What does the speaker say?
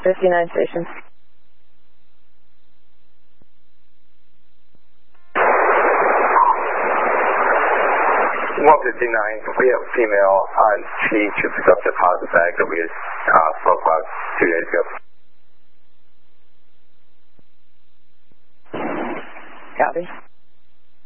159 station. 159, we have a female on sheet to pick up the deposit bag that we spoke about 2 days ago. Copy.